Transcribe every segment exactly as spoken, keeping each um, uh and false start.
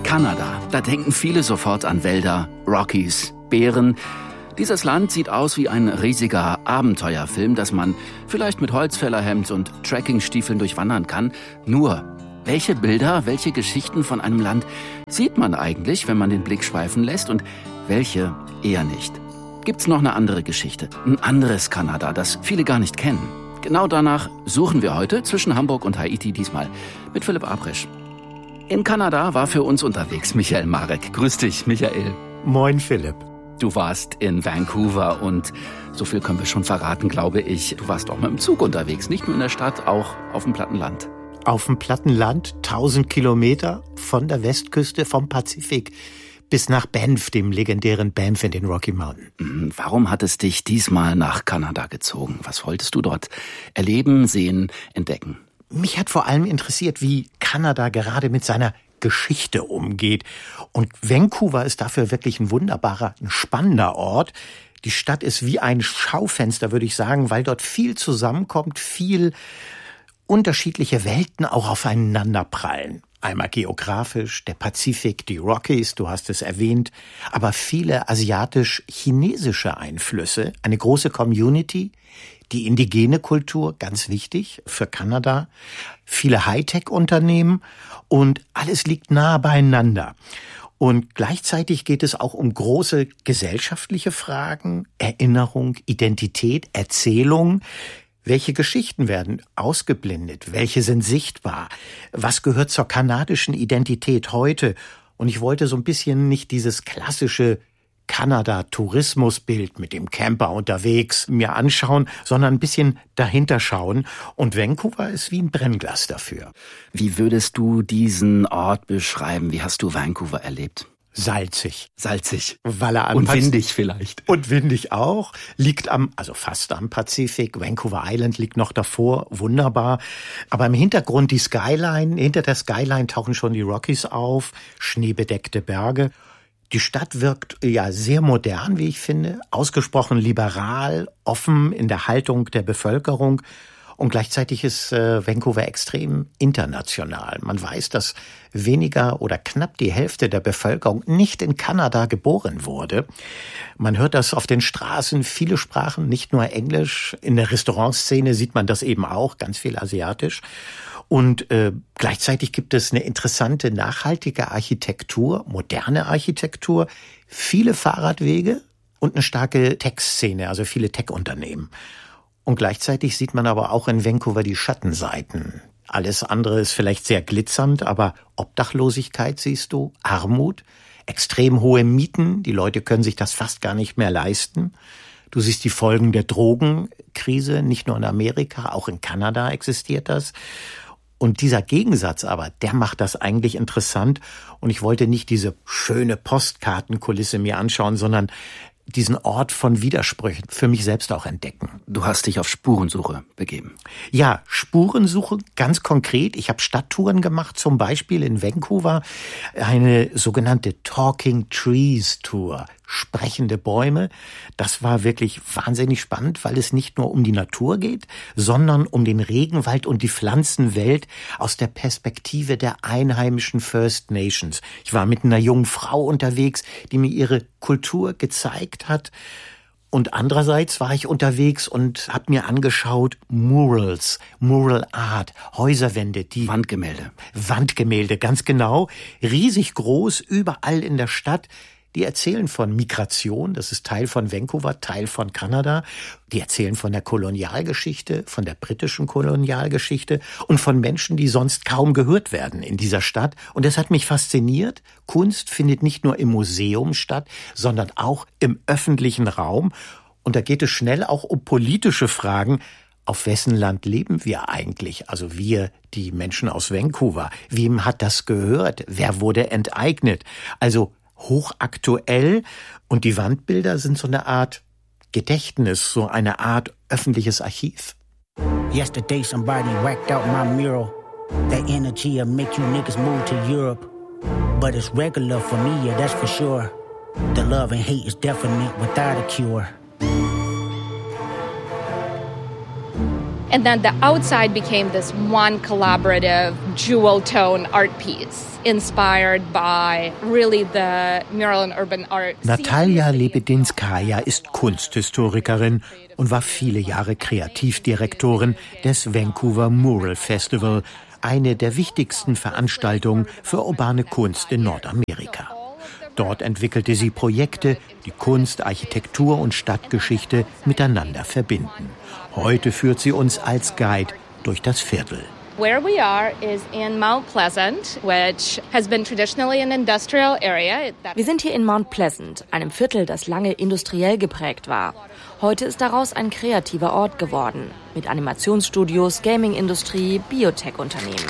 Kanada, da denken viele sofort an Wälder, Rockies, Bären. Dieses Land sieht aus wie ein riesiger Abenteuerfilm, das man vielleicht mit Holzfällerhemd und Trekkingstiefeln durchwandern kann. Nur, welche Bilder, welche Geschichten von einem Land sieht man eigentlich, wenn man den Blick schweifen lässt, und welche eher nicht? Gibt's noch eine andere Geschichte, ein anderes Kanada, das viele gar nicht kennen? Genau danach suchen wir heute zwischen Hamburg und Haiti, diesmal mit Philipp Abrisch. In Kanada war für uns unterwegs Michael Marek. Grüß dich, Michael. Moin, Philipp. Du warst in Vancouver und so viel können wir schon verraten, glaube ich. Du warst auch mit dem Zug unterwegs, nicht nur in der Stadt, auch auf dem platten Land. Auf dem platten Land, tausend Kilometer von der Westküste vom Pazifik bis nach Banff, dem legendären Banff in den Rocky Mountains. Warum hat es dich diesmal nach Kanada gezogen? Was wolltest du dort erleben, sehen, entdecken? Mich hat vor allem interessiert, wie Kanada gerade mit seiner Geschichte umgeht. Und Vancouver ist dafür wirklich ein wunderbarer, ein spannender Ort. Die Stadt ist wie ein Schaufenster, würde ich sagen, weil dort viel zusammenkommt, viel unterschiedliche Welten auch aufeinander prallen. Einmal geografisch, der Pazifik, die Rockies, du hast es erwähnt, aber viele asiatisch-chinesische Einflüsse, eine große Community, die indigene Kultur, ganz wichtig für Kanada, viele Hightech-Unternehmen und alles liegt nah beieinander. Und gleichzeitig geht es auch um große gesellschaftliche Fragen, Erinnerung, Identität, Erzählung. Welche Geschichten werden ausgeblendet? Welche sind sichtbar? Was gehört zur kanadischen Identität heute? Und ich wollte so ein bisschen nicht dieses klassische Kanada-Tourismusbild mit dem Camper unterwegs mir anschauen, sondern ein bisschen dahinter schauen. Und Vancouver ist wie ein Brennglas dafür. Wie würdest du diesen Ort beschreiben? Wie hast du Vancouver erlebt? Salzig. Salzig. Weil er und windig vielleicht. Und windig auch. Liegt am, also fast am Pazifik. Vancouver Island liegt noch davor. Wunderbar. Aber im Hintergrund die Skyline. Hinter der Skyline tauchen schon die Rockies auf. Schneebedeckte Berge. Die Stadt wirkt ja sehr modern, wie ich finde. Ausgesprochen liberal, offen in der Haltung der Bevölkerung. Und gleichzeitig ist äh, Vancouver extrem international. Man weiß, dass weniger oder knapp die Hälfte der Bevölkerung nicht in Kanada geboren wurde. Man hört das auf den Straßen, viele Sprachen, nicht nur Englisch. In der Restaurantszene sieht man das eben auch, ganz viel asiatisch. Und äh, gleichzeitig gibt es eine interessante, nachhaltige Architektur, moderne Architektur, viele Fahrradwege und eine starke Tech-Szene, also viele Tech-Unternehmen. Und gleichzeitig sieht man aber auch in Vancouver die Schattenseiten. Alles andere ist vielleicht sehr glitzernd, aber Obdachlosigkeit siehst du, Armut, extrem hohe Mieten, die Leute können sich das fast gar nicht mehr leisten. Du siehst die Folgen der Drogenkrise, nicht nur in Amerika, auch in Kanada existiert das. Und dieser Gegensatz aber, der macht das eigentlich interessant. Und ich wollte nicht diese schöne Postkartenkulisse mir anschauen, sondern diesen Ort von Widersprüchen für mich selbst auch entdecken. Du hast dich auf Spurensuche begeben. Ja, Spurensuche, ganz konkret. Ich habe Stadttouren gemacht, zum Beispiel in Vancouver eine sogenannte Talking Trees Tour. Sprechende Bäume. Das war wirklich wahnsinnig spannend, weil es nicht nur um die Natur geht, sondern um den Regenwald und die Pflanzenwelt aus der Perspektive der einheimischen First Nations. Ich war mit einer jungen Frau unterwegs, die mir ihre Kultur gezeigt hat. Und andererseits war ich unterwegs und habe mir angeschaut Murals, Mural Art, Häuserwände, die Wandgemälde. Wandgemälde, ganz genau, riesig groß, überall in der Stadt. Die erzählen von Migration, das ist Teil von Vancouver, Teil von Kanada. Die erzählen von der Kolonialgeschichte, von der britischen Kolonialgeschichte und von Menschen, die sonst kaum gehört werden in dieser Stadt. Und das hat mich fasziniert. Kunst findet nicht nur im Museum statt, sondern auch im öffentlichen Raum. Und da geht es schnell auch um politische Fragen. Auf wessen Land leben wir eigentlich? Also wir, die Menschen aus Vancouver. Wem hat das gehört? Wer wurde enteignet? Also hochaktuell, und die Wandbilder sind so eine Art Gedächtnis, so eine Art öffentliches Archiv. Yesterday somebody whacked out my mural. That energy'll make you niggas move to Europe. But it's regular for me, yeah, that's for sure. The love and hate is definite without a cure. And then the outside became this one collaborative jewel tone art piece, inspired by really the mural and urban art. Natalia Lebedinskaja ist Kunsthistorikerin und war viele Jahre Kreativdirektorin des Vancouver Mural Festival, eine der wichtigsten Veranstaltungen für urbane Kunst in Nordamerika. Dort entwickelte sie Projekte, die Kunst, Architektur und Stadtgeschichte miteinander verbinden. Heute führt sie uns als Guide durch das Viertel. Where we are is in Mount Pleasant, which has been traditionally an industrial area. Wir sind hier in Mount Pleasant, einem Viertel, das lange industriell geprägt war. Heute ist daraus ein kreativer Ort geworden, mit Animationsstudios, Gaming-Industrie, Biotech-Unternehmen.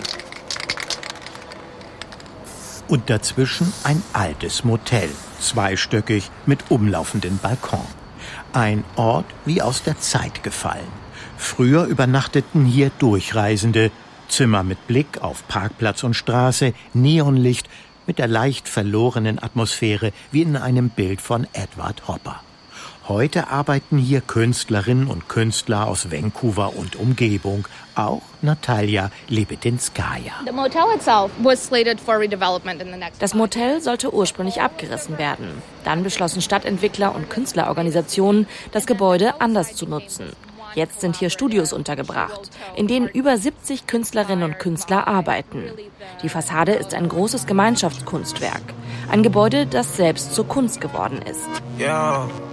Und dazwischen ein altes Motel, zweistöckig mit umlaufenden Balkon. Ein Ort wie aus der Zeit gefallen. Früher übernachteten hier Durchreisende, Zimmer mit Blick auf Parkplatz und Straße, Neonlicht mit der leicht verlorenen Atmosphäre wie in einem Bild von Edward Hopper. Heute arbeiten hier Künstlerinnen und Künstler aus Vancouver und Umgebung, auch Natalia Lebedinskaja. Das Motel sollte ursprünglich abgerissen werden. Dann beschlossen Stadtentwickler und Künstlerorganisationen, das Gebäude anders zu nutzen. Jetzt sind hier Studios untergebracht, in denen über siebzig Künstlerinnen und Künstler arbeiten. Die Fassade ist ein großes Gemeinschaftskunstwerk. Ein Gebäude, das selbst zur Kunst geworden ist. Ja.